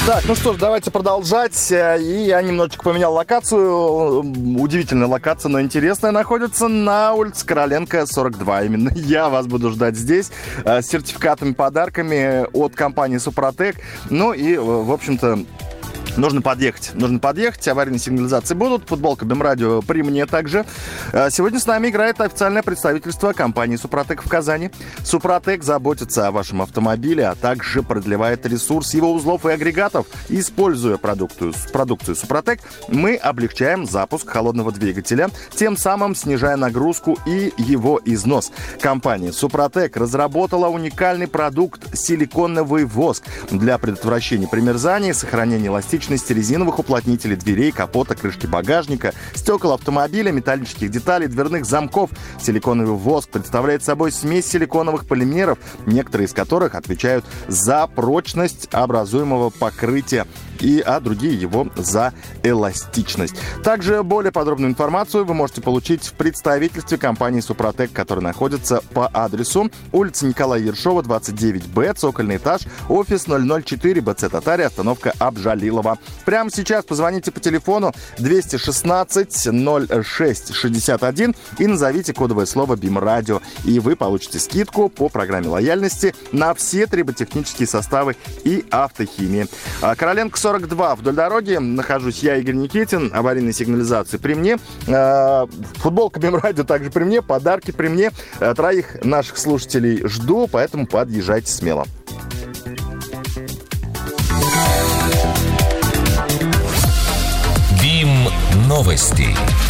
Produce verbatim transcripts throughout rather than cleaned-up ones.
Так, ну что ж, давайте продолжать. И я немножечко поменял локацию. Удивительная локация, но интересная. Находится на улице Короленко, сорок два. Именно я вас буду ждать здесь с сертификатами, подарками от компании «Супротек». Ну и, в общем-то, Нужно подъехать. Нужно подъехать. Аварийные сигнализации будут. Футболка БИМ-радио при мне также. Сегодня с нами играет официальное представительство компании «Супротек» в Казани. «Супротек» заботится о вашем автомобиле, а также продлевает ресурс его узлов и агрегатов. Используя продукцию, продукцию «Супротек», мы облегчаем запуск холодного двигателя, тем самым снижая нагрузку и его износ. Компания «Супротек» разработала уникальный продукт силиконовый воск для предотвращения примерзания и сохранения эластичности резиновых уплотнителей дверей, капота, крышки багажника, стекол автомобиля, металлических деталей, дверных замков. Силиконовый воск представляет собой смесь силиконовых полимеров, некоторые из которых отвечают за прочность образуемого покрытия, и, а другие его за эластичность. Также более подробную информацию вы можете получить в представительстве компании «Супротек», который находится по адресу улица Николая Ершова, двадцать девять Б, цокольный этаж, офис ноль ноль четыре, БЦ Татария, остановка Абжалилова. Прямо сейчас позвоните по телефону двести шестнадцать ноль шесть шестьдесят один и назовите кодовое слово «БИМ-радио», и вы получите скидку по программе лояльности на все триботехнические составы и автохимии. Короленко сорок два вдоль дороги. Нахожусь я, Игорь Никитин. Аварийные сигнализации при мне. Футболка БИМ-радио также при мне. Подарки при мне. Троих наших слушателей жду, поэтому подъезжайте смело. БИМ-новости.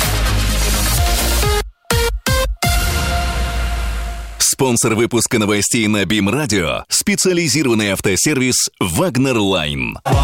Спонсор выпуска новостей на БИМ-радио — специализированный автосервис «Вагнер Лайн».